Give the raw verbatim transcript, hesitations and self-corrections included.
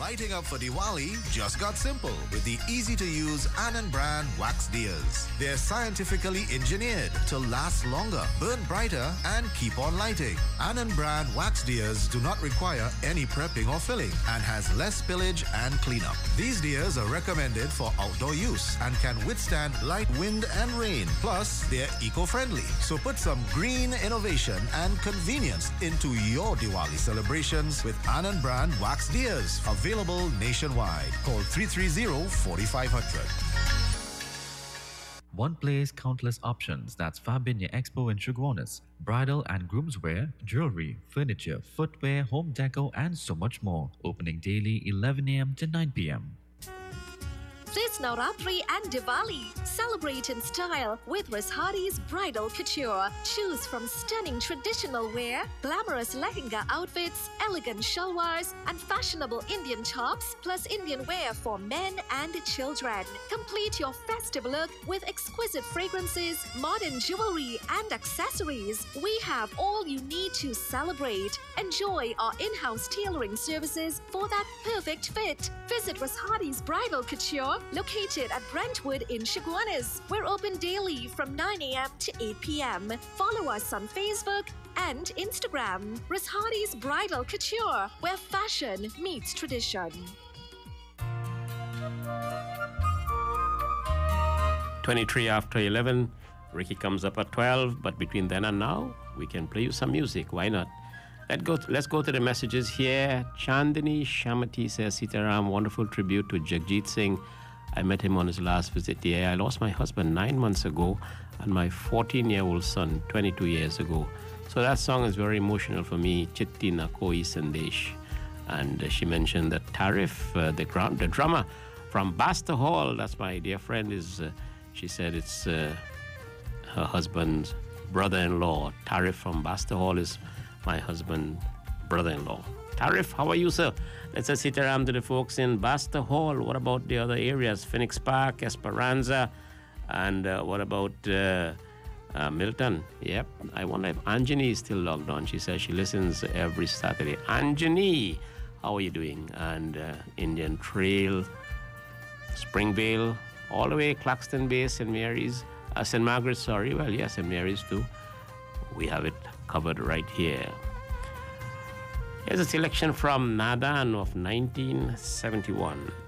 Lighting up for Diwali just got simple with the easy-to-use Anand brand wax diyas. They're scientifically engineered to last longer, burn brighter, and keep on lighting. Anand brand wax diyas do not require any prepping or filling and has less spillage and cleanup. These diyas are recommended for outdoor use and can withstand light wind and rain. Plus, they're eco-friendly. So put some green innovation and convenience into your Diwali celebrations with Anand brand wax diyas. Available nationwide. Call three three zero, four five zero zero. One place, countless options. That's Fabinia Expo in Chaguanas. Bridal and groomswear, jewelry, furniture, footwear, home decor, and so much more. Opening daily eleven a m to nine p m This Navratri and Diwali, celebrate in style with Rashadi's Bridal Couture. Choose from stunning traditional wear, glamorous lehenga outfits, elegant shalwars, and fashionable Indian tops, plus Indian wear for men and children. Complete your festive look with exquisite fragrances, modern jewelry, and accessories. We have all you need to celebrate. Enjoy our in-house tailoring services for that perfect fit. Visit Rashadi's Bridal Couture, located at Brentwood in Chaguanas. We're open daily from nine a m to eight p m Follow us on Facebook and Instagram. Rashadi's Bridal Couture, where fashion meets tradition. twenty-three after eleven. Ricky comes up at twelve, but between then and now, we can play you some music. Why not? Let's go, to, let's go to the messages here. Chandani Shamati says, Sitaram, wonderful tribute to Jagjit Singh. I met him on his last visit here. I lost my husband nine months ago and my fourteen-year-old son twenty-two years ago. So that song is very emotional for me. Chitti na koi sandesh. And uh, she mentioned that Tarif, uh, the, the drummer from Basta Hall, that's my dear friend, is, uh, she said it's uh, her husband's brother-in-law. Tarif from Basta Hall is my husband, brother-in-law. Tarif, how are you, sir? Let's just sit around to the folks in Basta Hall. What about the other areas? Phoenix Park, Esperanza, and uh, what about uh, uh, Milton? Yep. I wonder if Anjani is still logged on. She says she listens every Saturday. Anjani, how are you doing? And uh, Indian Trail, Springvale, all the way Claxton Bay, Saint Mary's, uh, Saint Margaret's, sorry. Well, yes, Saint Mary's too. We have it covered right here. Here's a selection from Nadan of nineteen seventy-one.